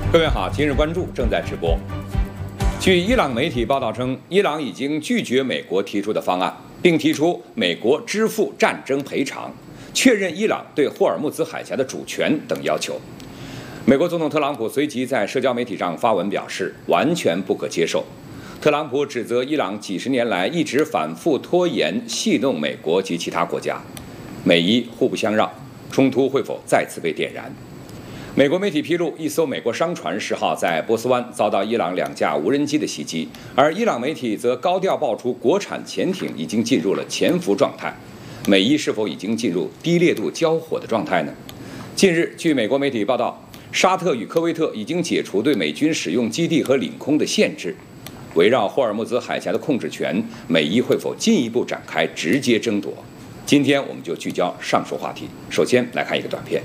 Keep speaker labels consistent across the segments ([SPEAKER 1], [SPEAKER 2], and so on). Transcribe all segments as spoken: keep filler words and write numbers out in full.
[SPEAKER 1] 各位好，今日关注正在直播。据伊朗媒体报道称，伊朗已经拒绝美国提出的方案，并提出美国支付战争赔偿，确认伊朗对霍尔木兹海峡的主权等要求。美国总统特朗普随即在社交媒体上发文表示，完全不可接受。特朗普指责伊朗几十年来一直反复拖延戏弄美国及其他国家，美伊互不相让，冲突会否再次被点燃？美国媒体披露，一艘美国商船十号在波斯湾遭到伊朗两架无人机的袭击，而伊朗媒体则高调爆出国产潜艇已经进入了潜伏状态。美伊是否已经进入低烈度交火的状态呢？近日，据美国媒体报道，沙特与科威特已经解除对美军使用基地和领空的限制。围绕霍尔木兹海峡的控制权，美伊会否进一步展开直接争夺？今天我们就聚焦上述话题。首先来看一个短片。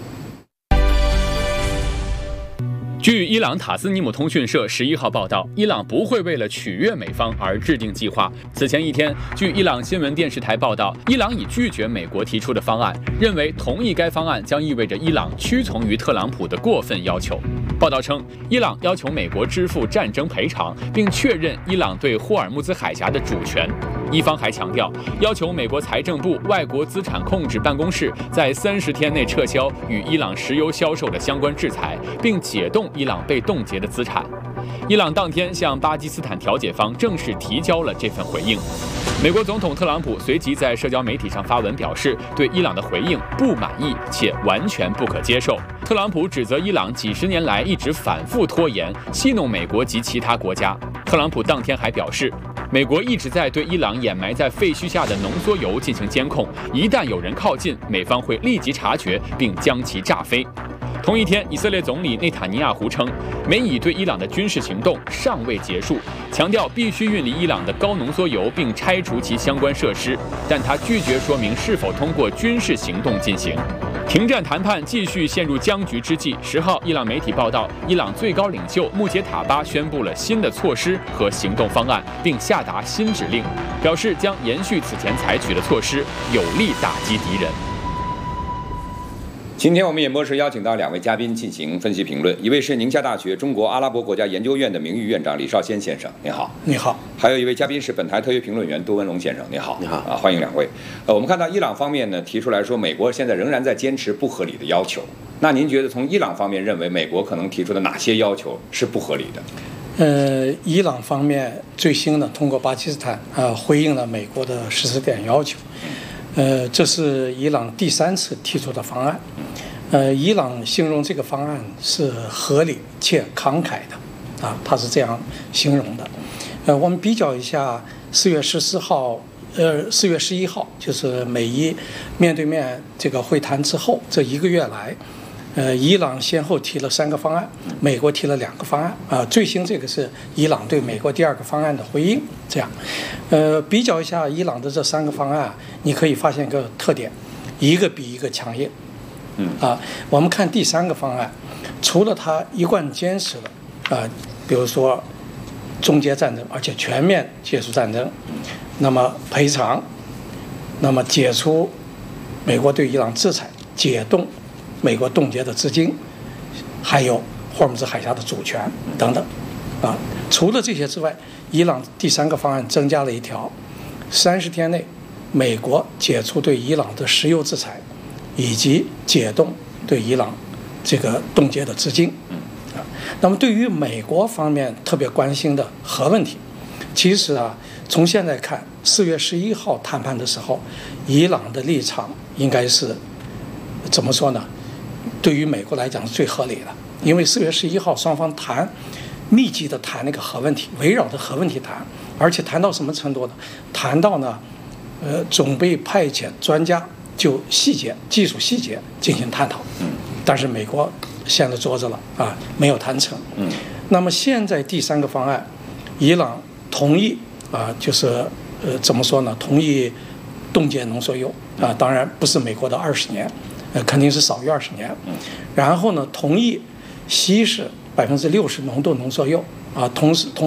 [SPEAKER 2] 据伊朗塔斯尼姆通讯社十一号报道，伊朗不会为了取悦美方而制定计划。此前一天，据伊朗新闻电视台报道，伊朗已拒绝美国提出的方案，认为同意该方案将意味着伊朗屈从于特朗普的过分要求。报道称，伊朗要求美国支付战争赔偿，并确认伊朗对霍尔木兹海峡的主权。伊方还强调，要求美国财政部外国资产控制办公室在三十天内撤销与伊朗石油销售的相关制裁，并解冻伊朗被冻结的资产。伊朗当天向巴基斯坦调解方正式提交了这份回应。美国总统特朗普随即在社交媒体上发文表示，对伊朗的回应不满意且完全不可接受。特朗普指责伊朗几十年来一直反复拖延，戏弄美国及其他国家。特朗普当天还表示，美国一直在对伊朗掩埋在废墟下的浓缩铀进行监控，一旦有人靠近，美方会立即察觉并将其炸飞。同一天，以色列总理内塔尼亚胡称，美以对伊朗的军事行动尚未结束，强调必须运离伊朗的高浓缩铀并拆除其相关设施，但他拒绝说明是否通过军事行动进行。停战谈判继续陷入僵局之际，十号，伊朗媒体报道，伊朗最高领袖穆杰塔巴宣布了新的措施和行动方案，并下达新指令，表示将延续此前采取的措施，有力打击敌人。
[SPEAKER 1] 今天我们演播室邀请到两位嘉宾进行分析评论，一位是宁夏大学中国阿拉伯国家研究院的名誉院长李少先先生，你好。
[SPEAKER 3] 你好。
[SPEAKER 1] 还有一位嘉宾是本台特约评论员杜文龙先生，你好。
[SPEAKER 3] 你好。
[SPEAKER 1] 啊，欢迎两位。呃，我们看到伊朗方面呢提出来说，美国现在仍然在坚持不合理的要求。那您觉得从伊朗方面认为，美国可能提出的哪些要求是不合理的？
[SPEAKER 3] 呃，伊朗方面最新的通过巴基斯坦啊、呃、回应了美国的十四点要求。呃，这是伊朗第三次提出的方案。呃，伊朗形容这个方案是合理且慷慨的，啊，他是这样形容的。呃，我们比较一下四月十四号，呃，四月十一号，就是美伊面对面这个会谈之后，这一个月来，呃，伊朗先后提了三个方案，美国提了两个方案，啊、呃，最新这个是伊朗对美国第二个方案的回应。这样，呃，比较一下伊朗的这三个方案，你可以发现一个特点，一个比一个强硬。
[SPEAKER 1] 嗯
[SPEAKER 3] 啊，我们看第三个方案，除了他一贯坚持的啊，比如说终结战争，而且全面结束战争，那么赔偿，那么解除美国对伊朗制裁，解冻美国冻结的资金，还有霍尔木兹海峡的主权等等，啊，除了这些之外，伊朗第三个方案增加了一条，三十天内美国解除对伊朗的石油制裁。以及解冻对伊朗这个冻结的资金，啊，那么对于美国方面特别关心的核问题，其实啊，从现在看，四月十一号谈判的时候，伊朗的立场应该是怎么说呢？对于美国来讲是最合理的，因为四月十一号双方谈密集的谈那个核问题，围绕着核问题谈，而且谈到什么程度呢？谈到呢，呃，准备派遣专家。就细节、技术细节进行探讨，
[SPEAKER 1] 嗯，
[SPEAKER 3] 但是美国掀了桌子了啊，没有谈成，
[SPEAKER 1] 嗯。
[SPEAKER 3] 那么现在第三个方案，伊朗同意啊，就是呃怎么说呢？同意冻结浓缩铀啊，当然不是美国的二十年，呃肯定是少于二十年，
[SPEAKER 1] 嗯。
[SPEAKER 3] 然后呢，同意稀释百分之六十浓度浓缩铀啊，同时同。